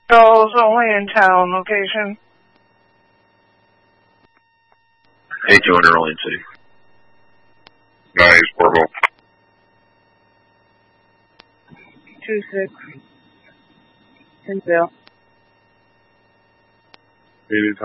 Calls only in town location. 8200 only in city. Nice, Purple. 26. Hinsdale. 80